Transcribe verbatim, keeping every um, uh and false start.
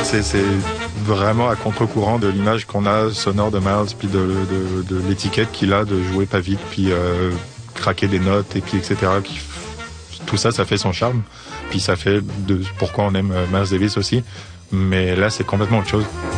c'est, c'est vraiment à contre-courant de l'image qu'on a sonore de Miles, puis de, de, de l'étiquette qu'il a de jouer pas vite, puis euh, craquer des notes, et puis et cetera. Qui, tout ça, ça fait son charme. Puis ça fait de pourquoi on aime Miles Davis aussi. Mais là, c'est complètement autre chose.